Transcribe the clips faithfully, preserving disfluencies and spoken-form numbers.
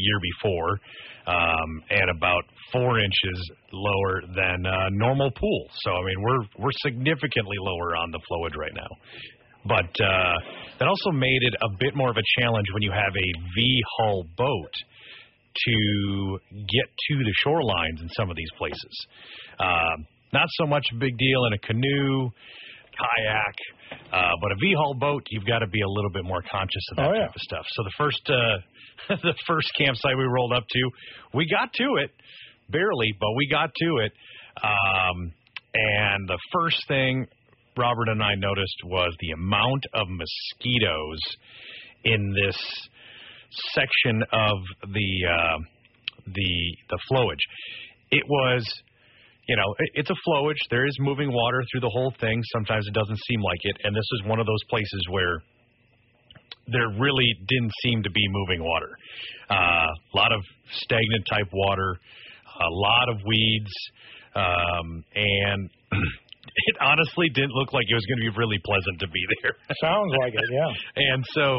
year before, um, and about four inches lower than uh, normal pool. So, I mean, we're we're significantly lower on the flowage right now. But uh, that also made it a bit more of a challenge when you have a V-hull boat to get to the shorelines in some of these places. Uh, not so much a big deal in a canoe, kayak, uh, but a V-hull boat, you've got to be a little bit more conscious of that oh, yeah. type of stuff. So the first, uh, the first campsite we rolled up to, we got to it, barely, but we got to it. Um, and the first thing Robert and I noticed was the amount of mosquitoes in this section of the uh, the the flowage. It was, you know, it, it's a flowage. There is moving water through the whole thing. Sometimes it doesn't seem like it, and this is one of those places where there really didn't seem to be moving water. Uh, a lot of stagnant type water, a lot of weeds, um, and it honestly didn't look like it was going to be really pleasant to be there. Sounds like it, yeah. And so,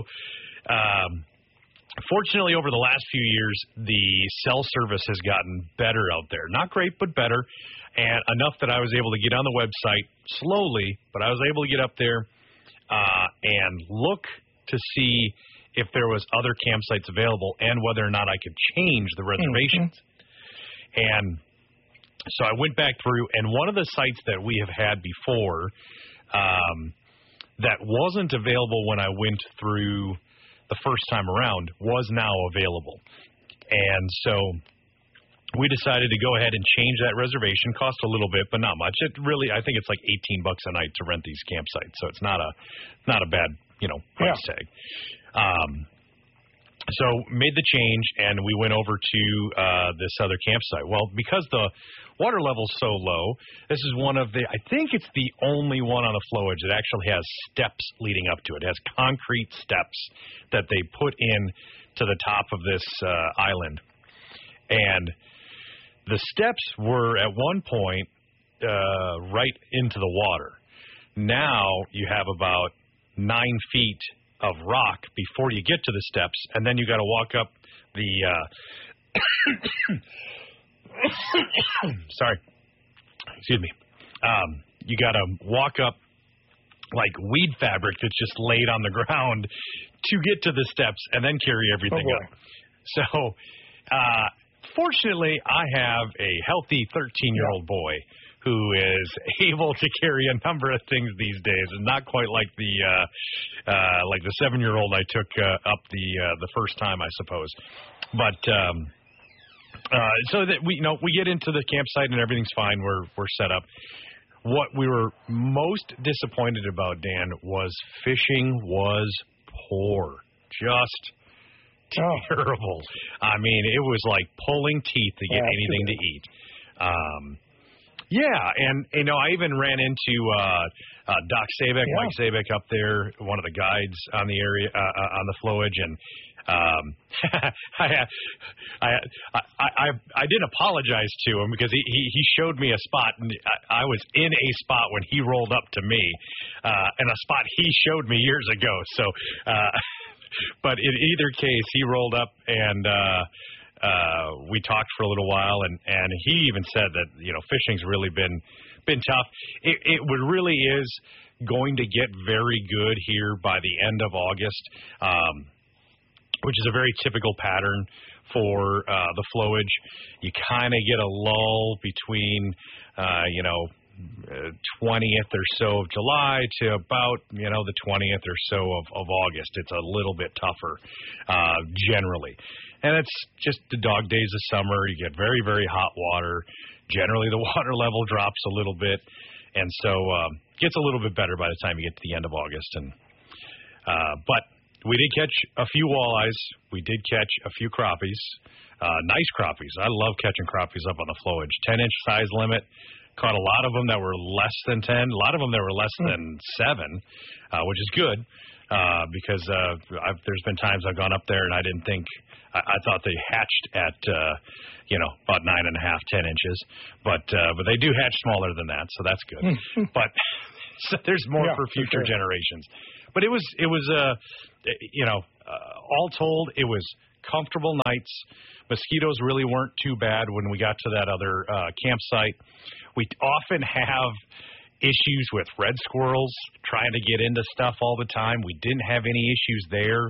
um, fortunately, over the last few years, the cell service has gotten better out there. Not great, but better, and enough that I was able to get on the website slowly, but I was able to get up there uh, and look to see if there was other campsites available and whether or not I could change the reservations. Mm-hmm. And so I went back through, and one of the sites that we have had before um, that wasn't available when I went through the first time around was now available. And so we decided to go ahead and change that reservation. Cost a little bit, but not much. It really, I think it's like eighteen bucks a night to rent these campsites, so it's not a not a bad, you know, price yeah. tag. Um, so made the change, and we went over to uh, this other campsite. Well, because the water level's so low, this is one of the, I think it's the only one on the flowage that actually has steps leading up to it. It has concrete steps that they put in to the top of this uh, island. And the steps were at one point uh, right into the water. Now you have about nine feet of rock before you get to the steps, and then you got to walk up the uh sorry excuse me um you got to walk up like weed fabric that's just laid on the ground to get to the steps and then carry everything oh up. So uh fortunately I have a healthy thirteen year old boy who is able to carry a number of things these days, and not quite like the uh, uh, like the seven-year-old I took uh, up the uh, the first time, I suppose. But um, uh, so that we you know we get into the campsite and everything's fine. We're we're set up. What we were most disappointed about, Dan, was fishing was poor, just terrible. I mean, it was like pulling teeth to get yeah, anything to eat. Um, Yeah, and, you know, I even ran into uh, uh, Doc Sabek, yeah. Mike Sabek up there, one of the guides on the area, uh, uh, on the flowage, and um, I, I, I, I, I did apologize to him because he, he, he showed me a spot, and I, I was in a spot when he rolled up to me, uh, and a spot he showed me years ago. So, uh, but in either case, he rolled up and. Uh, Uh, we talked for a little while, and, and he even said that, you know, fishing's really been been tough. It, it really is going to get very good here by the end of August, um, which is a very typical pattern for uh, the flowage. You kind of get a lull between, uh, you know, twentieth or so of July to about, you know, the twentieth or so of, of August. It's a little bit tougher uh, generally. And it's just the dog days of summer. You get very, very hot water. Generally, the water level drops a little bit. And so um, it gets a little bit better by the time you get to the end of August. And uh, But we did catch a few walleyes. We did catch a few crappies, uh, nice crappies. I love catching crappies up on the flowage. ten-inch size limit. Caught a lot of them that were less than ten. A lot of them that were less than seven, uh, which is good. Uh, because uh, I've, there's been times I've gone up there and I didn't think I, I thought they hatched at uh, you know about nine and a half, ten inches, but uh, but they do hatch smaller than that, so that's good. But so there's more yeah, for future for sure. generations. But it was it was uh, you know uh, all told, it was comfortable nights. Mosquitoes really weren't too bad when we got to that other uh, campsite. We often have issues with red squirrels trying to get into stuff all the time. We didn't have any issues there.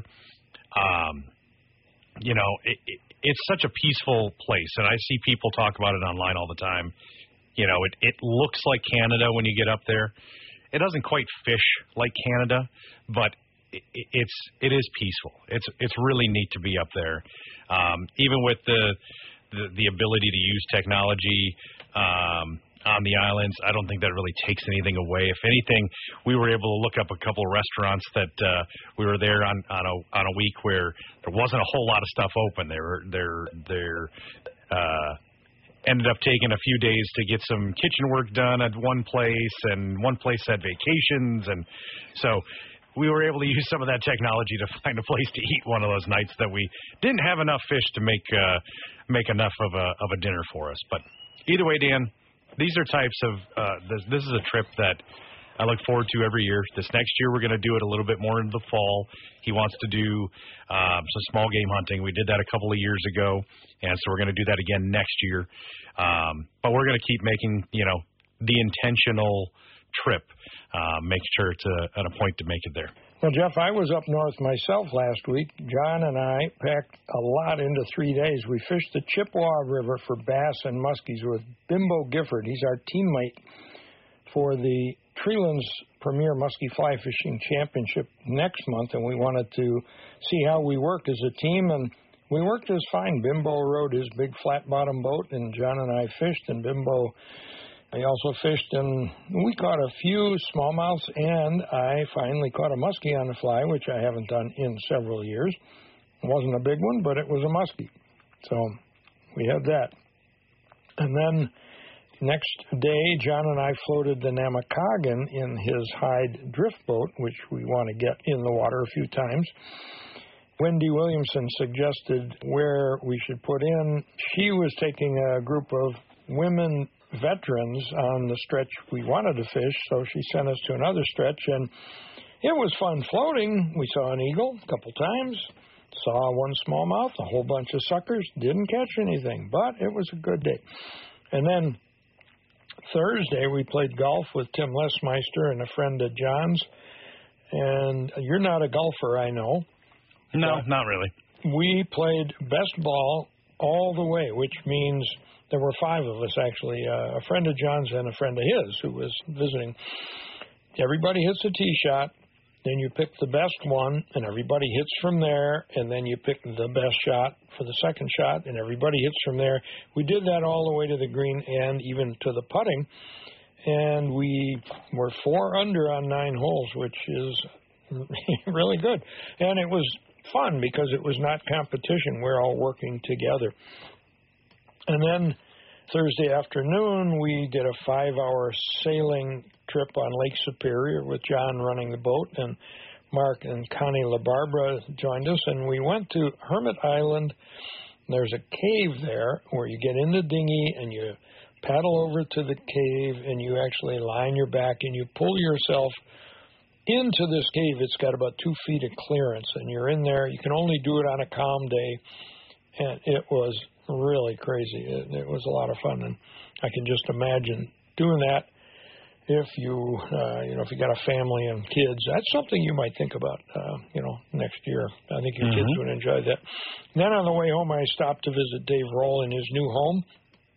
Um, you know, it, it, it's such a peaceful place, and I see people talk about it online all the time. You know, it, it looks like Canada when you get up there. It doesn't quite fish like Canada, but it, it's it is peaceful. It's it's really neat to be up there, um, even with the, the the ability to use technology um, on the islands. I don't think that really takes anything away. If anything, we were able to look up a couple of restaurants that uh, we were there on on a on a week where there wasn't a whole lot of stuff open. They were they're they're uh, ended up taking a few days to get some kitchen work done at one place, and one place had vacations, and so we were able to use some of that technology to find a place to eat one of those nights that we didn't have enough fish to make uh, make enough of a of a dinner for us. But either way, Dan, these are types of uh, this, this is a trip that I look forward to every year. This next year, we're going to do it a little bit more in the fall. He wants to do um, some small game hunting. We did that a couple of years ago, and so we're going to do that again next year. Um, but we're going to keep making, you know, the intentional trip, uh, make sure it's a, at a point to make it there. Well, Jeff, I was up north myself last week. John and I packed a lot into three days. We fished the Chippewa River for bass and muskies with Bimbo Gifford. He's our teammate for the Treelands Premier Muskie Fly Fishing Championship next month, and we wanted to see how we worked as a team, and we worked just fine. Bimbo rode his big flat-bottom boat, and John and I fished, and Bimbo, he also fished, and we caught a few smallmouths, and I finally caught a muskie on the fly, which I haven't done in several years. It wasn't a big one, but it was a muskie. So we had that. And then next day, John and I floated the Namakagon in his hide drift boat, which we want to get in the water a few times. Wendy Williamson suggested where we should put in. She was taking a group of women veterans on the stretch we wanted to fish, so she sent us to another stretch, and it was fun floating. We saw an eagle a couple times, saw one smallmouth, a whole bunch of suckers, didn't catch anything, but it was a good day. And then Thursday, we played golf with Tim Lesmeister and a friend of John's, and you're not a golfer, I know. No, not really. We played best ball all the way, which means there were five of us, actually, uh, a friend of John's and a friend of his who was visiting. Everybody hits a tee shot, then you pick the best one, and everybody hits from there, and then you pick the best shot for the second shot, and everybody hits from there. We did that all the way to the green and even to the putting, and we were four under on nine holes, which is really good. And it was fun because it was not competition. We're all working together. And then Thursday afternoon, we did a five-hour sailing trip on Lake Superior with John running the boat, and Mark and Connie LaBarbera joined us, and we went to Hermit Island. There's a cave there where you get in the dinghy and you paddle over to the cave, and you actually lie on your back and you pull yourself into this cave. It's got about two feet of clearance, and you're in there. You can only do it on a calm day, and it was really crazy. It, it was a lot of fun, and I can just imagine doing that if you, uh, you know, if you got a family and kids. That's something you might think about, uh, you know, next year. I think your mm-hmm. kids would enjoy that. Then on the way home, I stopped to visit Dave Roll in his new home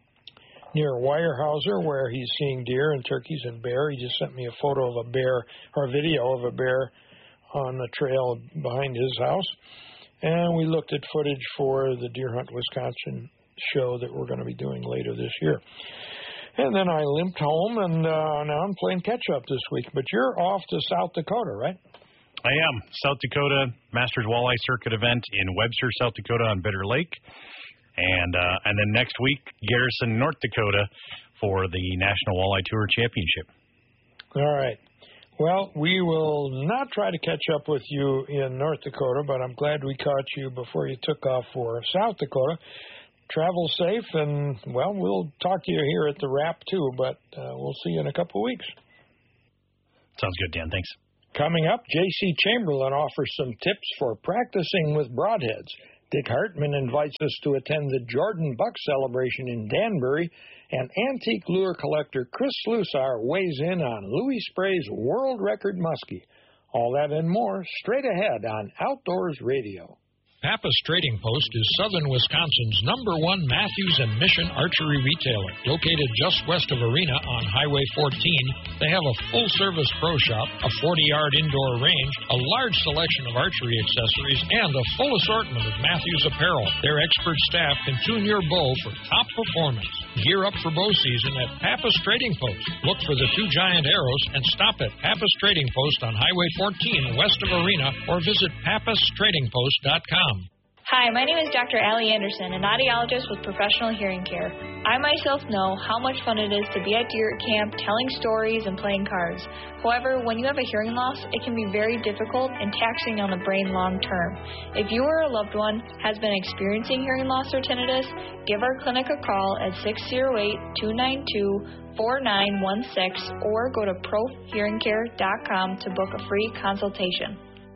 near Weyerhaeuser, where he's seeing deer and turkeys and bear. He just sent me a photo of a bear, or a video of a bear on the trail behind his house. And we looked at footage for the Deer Hunt Wisconsin show that we're going to be doing later this year. And then I limped home, and uh, now I'm playing catch-up this week. But you're off to South Dakota, right? I am. South Dakota Masters Walleye Circuit event in Webster, South Dakota on Bitter Lake. And uh, and then next week, Garrison, North Dakota for the National Walleye Tour Championship. All right. Well, we will not try to catch up with you in North Dakota, but I'm glad we caught you before you took off for South Dakota. Travel safe, and, well, we'll talk to you here at the wrap, too, but uh, we'll see you in a couple of weeks. Sounds good, Dan. Thanks. Coming up, J C Chamberlain offers some tips for practicing with broadheads. Dick Hartman invites us to attend the Jordan Buck celebration in Danbury, and antique lure collector Chris Slusar weighs in on Louis Spray's world record muskie. All that and more straight ahead on Outdoors Radio. Pappas Trading Post is southern Wisconsin's number one Matthews and Mission archery retailer. Located just west of Arena on Highway fourteen, they have a full-service pro shop, a forty-yard indoor range, a large selection of archery accessories, and a full assortment of Matthews apparel. Their expert staff can tune your bow for top performance. Gear up for bow season at Pappas Trading Post. Look for the two giant arrows and stop at Pappas Trading Post on Highway fourteen west of Arena or visit pappas trading post dot com. Hi, my name is Doctor Allie Anderson, an audiologist with Professional Hearing Care. I myself know how much fun it is to be at deer camp, telling stories and playing cards. However, when you have a hearing loss, it can be very difficult and taxing on the brain long term. If you or a loved one has been experiencing hearing loss or tinnitus, give our clinic a call at six oh eight, two nine two, four nine one six or go to pro hearing care dot com to book a free consultation.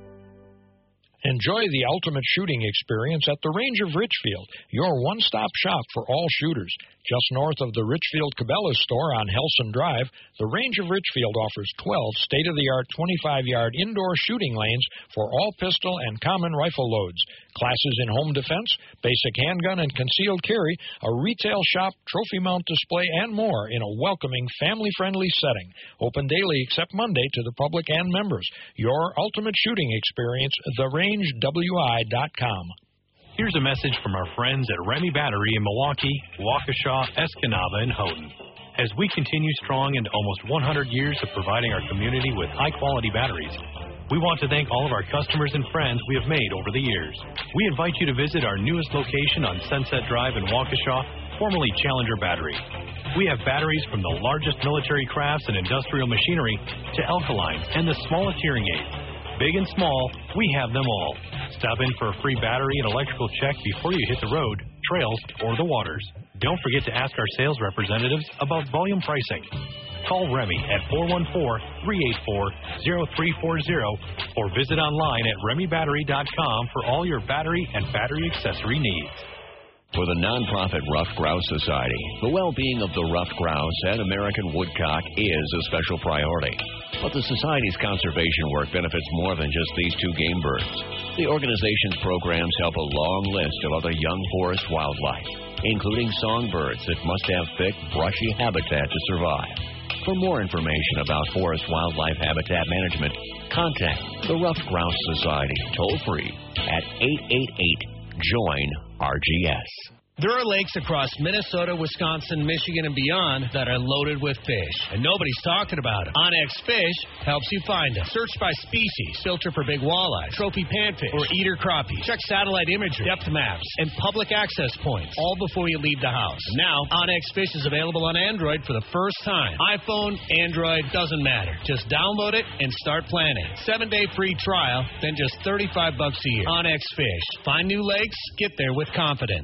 Enjoy the ultimate shooting experience at the Range of Richfield, your one-stop shop for all shooters. Just north of the Richfield Cabela's store on Helson Drive, the Range of Richfield offers twelve state-of-the-art twenty-five-yard indoor shooting lanes for all pistol and common rifle loads, classes in home defense, basic handgun and concealed carry, a retail shop, trophy mount display, and more in a welcoming, family-friendly setting. Open daily except Monday to the public and members. Your ultimate shooting experience, the range w i dot com. Here's a message from our friends at Remy Battery in Milwaukee, Waukesha, Escanaba, and Houghton. As we continue strong into almost one hundred years of providing our community with high-quality batteries, we want to thank all of our customers and friends we have made over the years. We invite you to visit our newest location on Sunset Drive in Waukesha, formerly Challenger Battery. We have batteries from the largest military crafts and industrial machinery to alkaline and the smallest hearing aids. Big and small, we have them all. Stop in for a free battery and electrical check before you hit the road, trails, or the waters. Don't forget to ask our sales representatives about volume pricing. Call Remy at four one four, three eight four, zero three four zero or visit online at remy battery dot com for all your battery and battery accessory needs. For the nonprofit Ruffed Grouse Society, the well-being of the ruffed grouse and American woodcock is a special priority. But the Society's conservation work benefits more than just these two game birds. The organization's programs help a long list of other young forest wildlife, including songbirds that must have thick, brushy habitat to survive. For more information about forest wildlife habitat management, contact the Ruffed Grouse Society toll-free at eight eight eight, join R G S. There are lakes across Minnesota, Wisconsin, Michigan, and beyond that are loaded with fish, and nobody's talking about them. Onyx Fish helps you find them. Search by species, filter for big walleye, trophy panfish, or eater crappie. Check satellite imagery, depth maps, and public access points, all before you leave the house. Now, Onyx Fish is available on Android for the first time. iPhone, Android, doesn't matter. Just download it and start planning. Seven-day free trial, then just thirty-five bucks a year. Onyx Fish. Find new lakes, get there with confidence.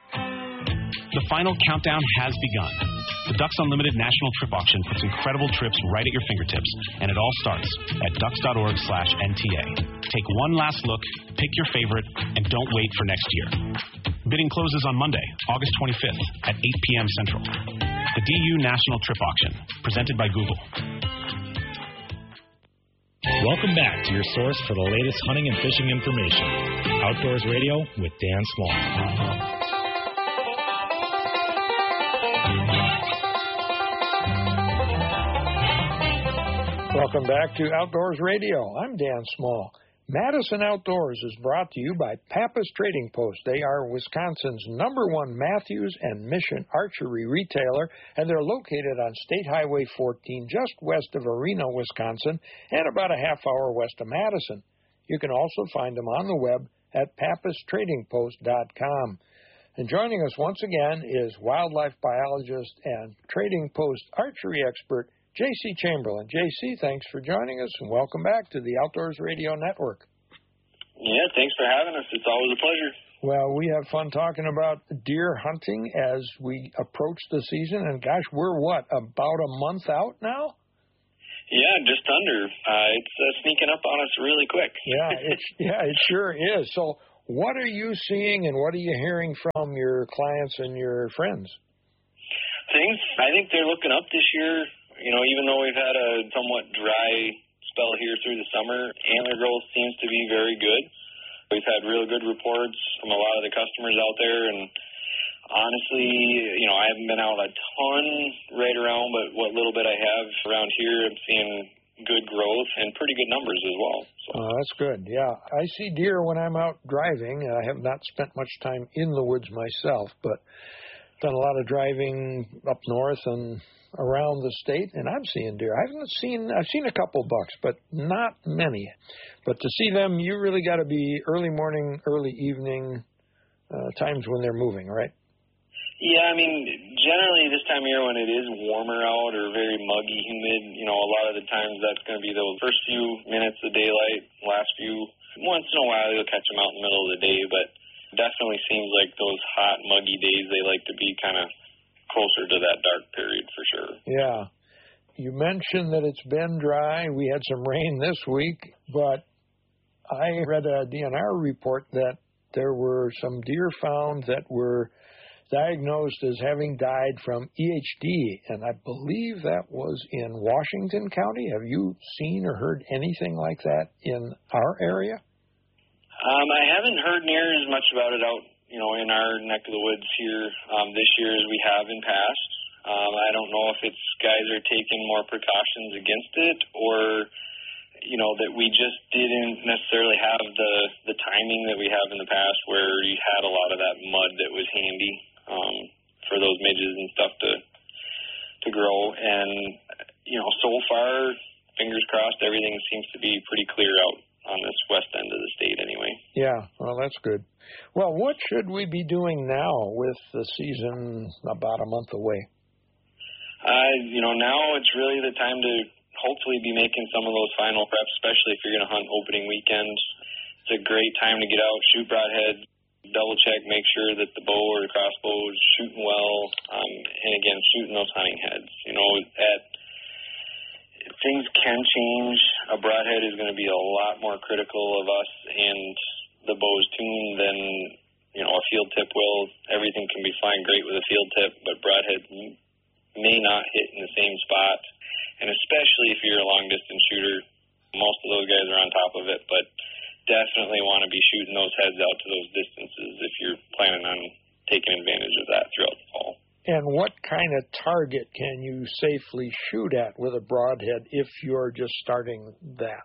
The final countdown has begun. The Ducks Unlimited National Trip Auction puts incredible trips right at your fingertips, and it all starts at ducks dot org slash N T A. Take one last look, pick your favorite, and don't wait for next year. Bidding closes on Monday, August twenty-fifth at eight p.m. Central. The D U National Trip Auction, presented by Google. Welcome back to your source for the latest hunting and fishing information. Outdoors Radio with Dan Small. Welcome back to Outdoors Radio. I'm Dan Small. Madison Outdoors is brought to you by Pappas Trading Post. They are Wisconsin's number one Matthews and Mission archery retailer, and they're located on State Highway fourteen, just west of Arena, Wisconsin, and about a half hour west of Madison. You can also find them on the web at pappas trading post dot com. And joining us once again is wildlife biologist and Trading Post archery expert J C Chamberlain. J C, thanks for joining us, and welcome back to the Outdoors Radio Network. Yeah, thanks for having us. It's always a pleasure. Well, we have fun talking about deer hunting as we approach the season, and gosh, we're what, about a month out now? Yeah, just under. Uh, it's uh, sneaking up on us really quick. yeah, it's, yeah, it sure is. So What are you seeing and what are you hearing from your clients and your friends? Things, I think they're looking up this year. You know, even though we've had a somewhat dry spell here through the summer, antler growth seems to be very good. We've had real good reports from a lot of the customers out there, and honestly, you know, I haven't been out a ton right around, but what little bit I have around here, I'm seeing good growth and pretty good numbers as well. So. Oh, that's good. Yeah, I see deer when I'm out driving. I have not spent much time in the woods myself, but done a lot of driving up north and around the state, and I'm seeing deer. I haven't seen, I've seen a couple bucks, but not many. But to see them, you really got to be early morning, early evening uh, times when they're moving, right? Yeah, I mean, generally this time of year when it is warmer out or very muggy, humid, you know, a lot of the times that's going to be those first few minutes of daylight, last few. Once in a while you'll catch them out in the middle of the day, but definitely seems like those hot, muggy days, they like to be kind of closer to that dark period for sure. Yeah. You mentioned that it's been dry. We had some rain this week, but I read a D N R report that there were some deer found that were diagnosed as having died from E H D, and I believe that was in Washington County. Have you seen or heard anything like that in our area? Um, I haven't heard near as much about it out, you know, in our neck of the woods here um, this year as we have in past. Um, I don't know if it's guys are taking more precautions against it, or you know, that we just didn't necessarily have the the timing that we have in the past, where you had a lot of that mud that was handy um, for those midges and stuff to to grow. And you know, so far, fingers crossed, everything seems to be pretty clear out on this west end of the state anyway. Yeah, well, that's good. Well, what should we be doing now with the season about a month away? Uh, you know, now it's really the time to hopefully be making some of those final preps, especially if you're going to hunt opening weekend. It's a great time to get out, shoot broadhead, double check, make sure that the bow or the crossbow is shooting well, um, and again, shooting those hunting heads. You know, at things can change. A broadhead is going to be a lot more critical of us and the bow's tune than, you know, a field tip will. Everything can be flying great with a field tip, but broadhead may not hit in the same spot. And especially if you're a long-distance shooter, most of those guys are on top of it, but definitely want to be shooting those heads out to those distances if you're planning on taking advantage of that throughout the fall. And what kind of target can you safely shoot at with a broadhead if you're just starting that?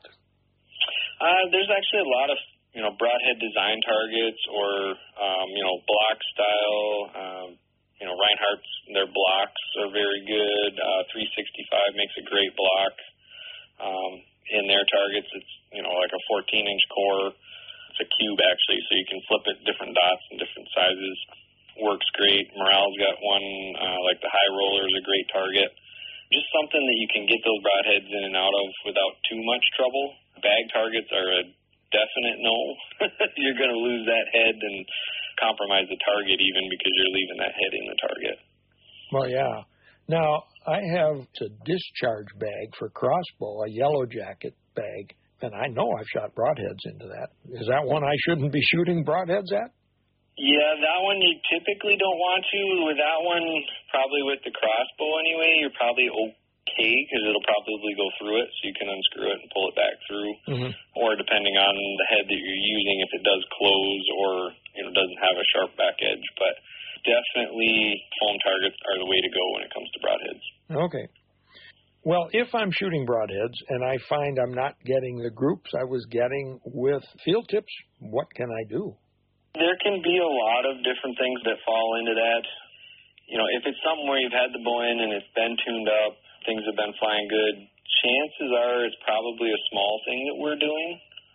Uh, there's actually a lot of, you know, broadhead design targets or, um, you know, block style. Um, you know, Reinhardt's, their blocks are very good. Uh, three sixty-five makes a great block. Um, in their targets, it's, you know, like a fourteen-inch core. It's a cube, actually, so you can flip it different dots and different sizes. Works great. Morale's got one, uh, like the high roller is a great target. Just something that you can get those broadheads in and out of without too much trouble. Bag targets are a definite no. You're going to lose that head and compromise the target even because you're leaving that head in the target. Well, yeah. Now, I have a discharge bag for crossbow, a yellow jacket bag, and I know I've shot broadheads into that. Is that one I shouldn't be shooting broadheads at? Yeah, that one you typically don't want to. With that one, probably with the crossbow anyway, you're probably okay because it'll probably go through it, so you can unscrew it and pull it back through. Mm-hmm. Or depending on the head that you're using, if it does close or, you know, doesn't have a sharp back edge. But definitely foam targets are the way to go when it comes to broadheads. Okay. Well, if I'm shooting broadheads and I find I'm not getting the groups I was getting with field tips, what can I do? There can be a lot of different things that fall into that. You know, if it's something where you've had the bow in and it's been tuned up, things have been flying good, chances are it's probably a small thing that we're doing.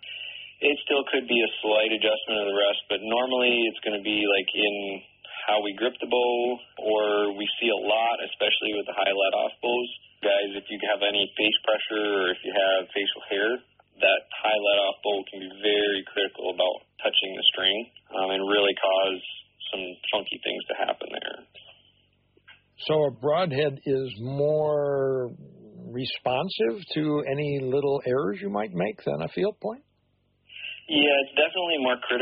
It still could be a slight adjustment of the rest, but normally it's going to be like in how we grip the bow, or we see a lot, especially with the high let-off bows. Guys, if you have any face pressure or if you have facial hair, that high let-off bow can be very critical about touching the string um, and really cause some funky things to happen there. So a broadhead is more responsive to any little errors you might make than a field point? Yeah, it's definitely more critical.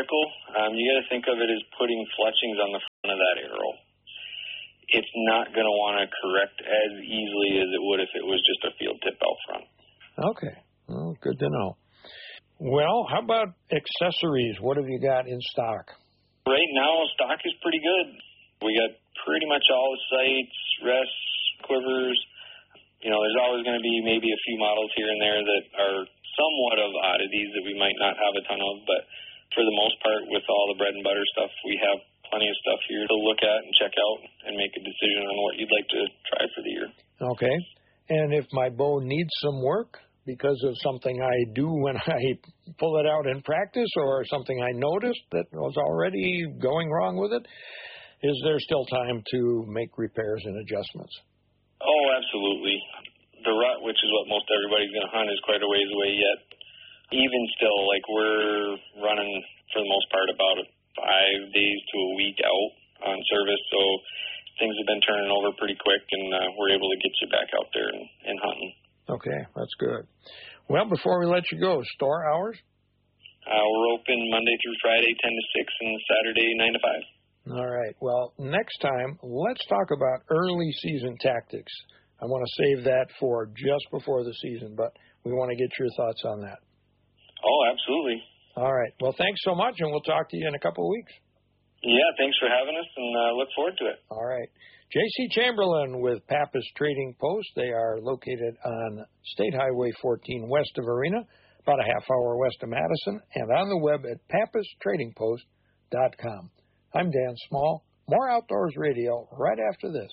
Um, you got to think of it as putting fletchings on the front of that arrow. It's not going to want to correct as easily as it would if it was just a field tip out front. Okay. Well, good to know. Well, how about accessories? What have you got in stock? Right now, stock is pretty good. We got pretty much all the sights, rests, quivers. You know, there's always going to be maybe a few models here and there that are somewhat of oddities that we might not have a ton of, but for the most part, with all the bread and butter stuff, we have plenty of stuff here to look at and check out and make a decision on what you'd like to try for the year. Okay. And if my bow needs some work because of something I do when I pull it out in practice or something I noticed that was already going wrong with it, is there still time to make repairs and adjustments? Oh, absolutely. The rut, which is what most everybody's going to hunt, is quite a ways away yet. Even still, like, we're running, for the most part, about five days to a week out on service, so things have been turning over pretty quick, and uh, we're able to get you back out there and, and hunting. Okay, that's good. Well, before we let you go, store hours? Uh, we're open Monday through Friday, ten to six, and Saturday, nine to five. All right. Well, next time, let's talk about early season tactics. I want to save that for just before the season, but we want to get your thoughts on that. Oh, absolutely. All right. Well, thanks so much, and we'll talk to you in a couple of weeks. Yeah, thanks for having us, and uh, look forward to it. All right. J C Chamberlain with Pappas Trading Post. They are located on State Highway fourteen west of Arena, about a half hour west of Madison, and on the web at pappas trading post dot com. I'm Dan Small. More Outdoors Radio right after this.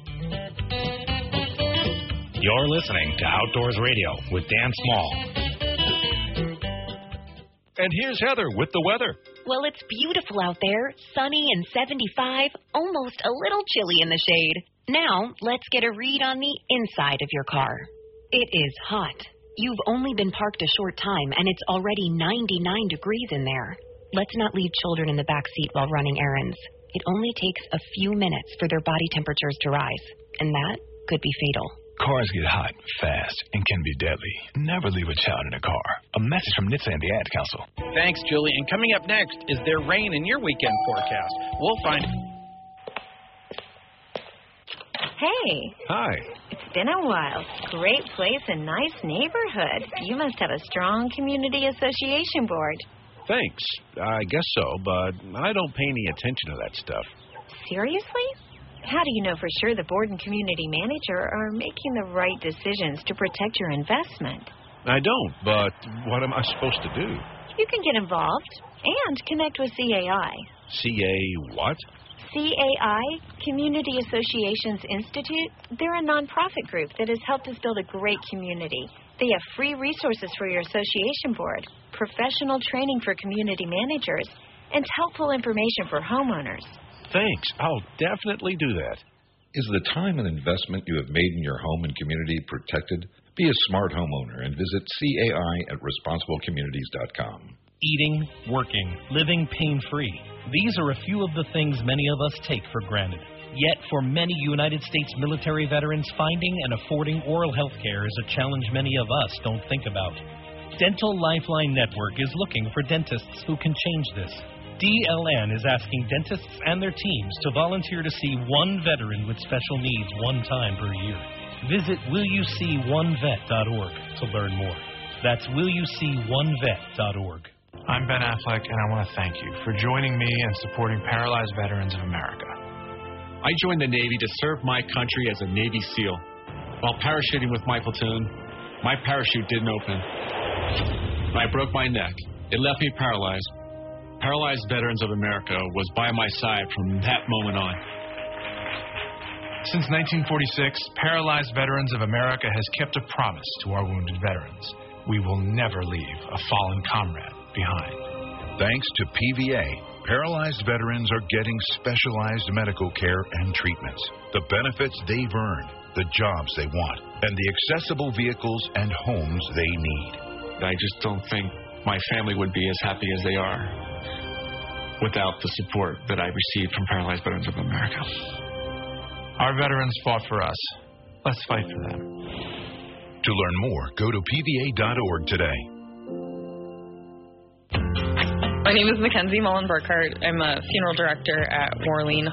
You're listening to Outdoors Radio with Dan Small. And here's Heather with the weather. Well, it's beautiful out there, sunny and seventy-five, almost a little chilly in the shade. Now, let's get a read on the inside of your car. It is hot. You've only been parked a short time, and it's already ninety-nine degrees in there. Let's not leave children in the back seat while running errands. It only takes a few minutes for their body temperatures to rise, and that could be fatal. Cars get hot fast and can be deadly. Never leave a child in a car. A message from N H T S A and the Ad Council. Thanks, Julie. And coming up next, is there rain in your weekend forecast? We'll find... Hey. Hi. It's been a while. Great place and nice neighborhood. You must have a strong community association board. Thanks. I guess so, but I don't pay any attention to that stuff. Seriously? How do you know for sure the board and community manager are making the right decisions to protect your investment? I don't, but what am I supposed to do? You can get involved and connect with C A I. C A what? C A I, Community Associations Institute. They're a nonprofit group that has helped us build a great community. They have free resources for your association board, professional training for community managers, and helpful information for homeowners. Thanks. I'll definitely do that. Is the time and investment you have made in your home and community protected? Be a smart homeowner and visit C A I at responsible communities dot com. Eating, working, living pain-free. These are a few of the things many of us take for granted. Yet, for many United States military veterans, finding and affording oral health care is a challenge many of us don't think about. Dental Lifeline Network is looking for dentists who can change this. D L N is asking dentists and their teams to volunteer to see one veteran with special needs one time per year. Visit will you see one vet dot org to learn more. That's will you see one vet dot org. I'm Ben Affleck, and I want to thank you for joining me and supporting Paralyzed Veterans of America. I joined the Navy to serve my country as a Navy SEAL. While parachuting with my platoon, my parachute didn't open. I broke my neck. It left me paralyzed. Paralyzed Veterans of America was by my side from that moment on. Since nineteen forty-six, Paralyzed Veterans of America has kept a promise to our wounded veterans. We will never leave a fallen comrade behind. Thanks to P V A, paralyzed veterans are getting specialized medical care and treatments, the benefits they've earned, the jobs they want, and the accessible vehicles and homes they need. I just don't think my family would be as happy as they are without the support that I received from Paralyzed Veterans of America. Our veterans fought for us. Let's fight for them. To learn more, go to P V A dot org today. My name is Mackenzie Mullen Burkhart. I'm a funeral director at Warleen